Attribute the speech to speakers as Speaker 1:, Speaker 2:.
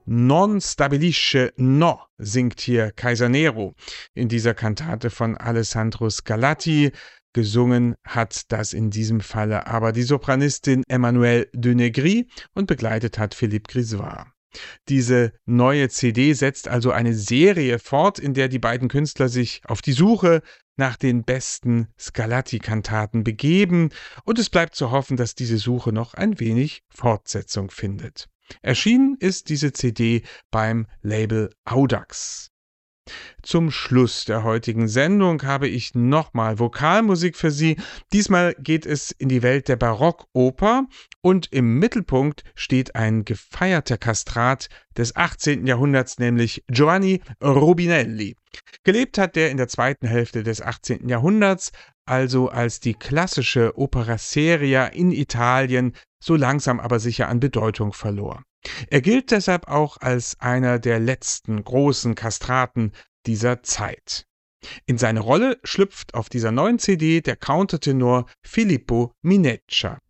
Speaker 1: Non stabilisce no, singt hier Kaiser Nero in dieser Kantate von Alessandro Scarlatti. Gesungen hat das in diesem Falle aber die Sopranistin Emmanuelle de Negri und begleitet hat Philippe Grissoire. Diese neue CD setzt also eine Serie fort, in der die beiden Künstler sich auf die Suche nach den besten Scarlatti-Kantaten begeben, und es bleibt zu hoffen, dass diese Suche noch ein wenig Fortsetzung findet. Erschienen ist diese CD beim Label Audax. Zum Schluss der heutigen Sendung habe ich nochmal Vokalmusik für Sie. Diesmal geht es in die Welt der Barockoper und im Mittelpunkt steht ein gefeierter Kastrat des 18. Jahrhunderts, nämlich Giovanni Rubinelli. Gelebt hat der in der zweiten Hälfte des 18. Jahrhunderts, also als die klassische Opera seria in Italien so langsam aber sicher an Bedeutung verlor. Er gilt deshalb auch als einer der letzten großen Kastraten dieser Zeit. In seine Rolle schlüpft auf dieser neuen CD der Countertenor Filippo Mineccia.